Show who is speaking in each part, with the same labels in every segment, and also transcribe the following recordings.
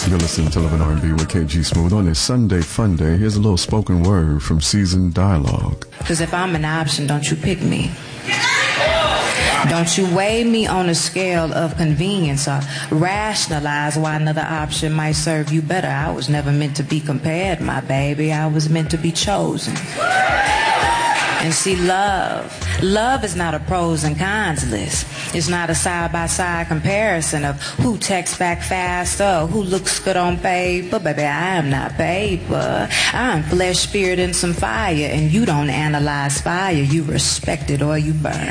Speaker 1: You're listening to Love and R&B with KG Smooth on this Sunday Fun Day. Here's a little spoken word from Seasoned Dialogue.
Speaker 2: Because if I'm an option, don't you pick me. Don't you weigh me on a scale of convenience or rationalize why another option might serve you better. I was never meant to be compared, my baby. I was meant to be chosen. And see, love is not a pros and cons list. It's not a side-by-side comparison of who texts back faster, who looks good on paper. Baby, I am not paper. I'm flesh, spirit, and some fire. And you don't analyze fire. You respect it or you burn.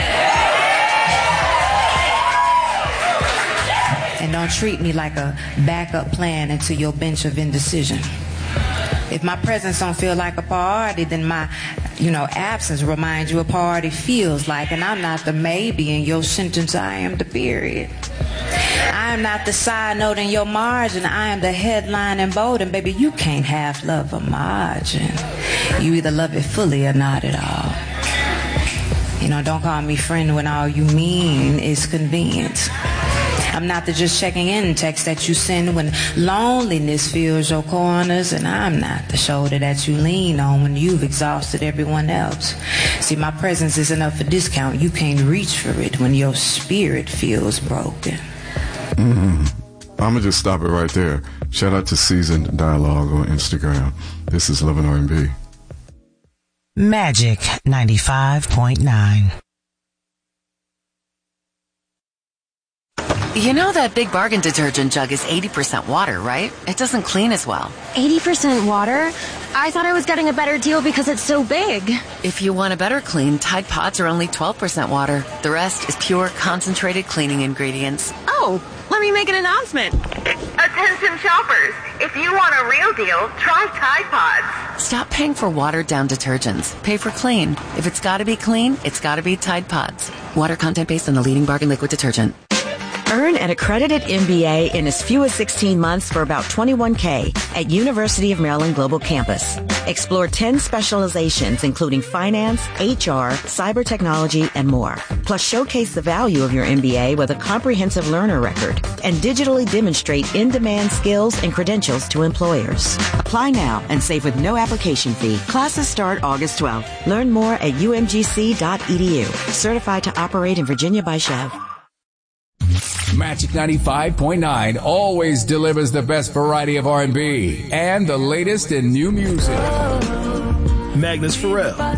Speaker 2: And don't treat me like a backup plan into your bench of indecision. If my presence don't feel like a party, then my, absence reminds you a party feels like. And I'm not the maybe in your sentence, I am the period. I am not the side note in your margin, I am the headline and bold. And baby, you can't half love a margin. You either love it fully or not at all. Don't call me friend when all you mean is convenience. I'm not the just checking in text that you send when loneliness fills your corners, and I'm not the shoulder that you lean on when you've exhausted everyone else. See, my presence is enough for discount. You can't reach for it when your spirit feels broken.
Speaker 1: I'm going to just stop it right there. Shout out to Seasoned Dialogue on Instagram. This is Love and R&B.
Speaker 3: Magic 95.9.
Speaker 4: You know that Big Bargain detergent jug is 80% water, right? It doesn't clean as well.
Speaker 5: 80% water? I thought I was getting a better deal because it's so big.
Speaker 4: If you want a better clean, Tide Pods are only 12% water. The rest is pure, concentrated cleaning ingredients.
Speaker 5: Oh, let me make an announcement.
Speaker 6: Attention shoppers, if you want a real deal, try Tide Pods.
Speaker 4: Stop paying for watered-down detergents. Pay for clean. If it's got to be clean, it's got to be Tide Pods. Water content based on the leading bargain liquid detergent.
Speaker 7: Earn an accredited MBA in as few as 16 months for about $21K at University of Maryland Global Campus. Explore 10 specializations, including finance, HR, cyber technology, and more. Plus, showcase the value of your MBA with a comprehensive learner record and digitally demonstrate in-demand skills and credentials to employers. Apply now and save with no application fee. Classes start August 12th. Learn more at umgc.edu. Certified to operate in Virginia by Chev.
Speaker 8: Magic 95.9 always delivers the best variety of R&B and the latest in new music.
Speaker 9: Magnus Pharrell.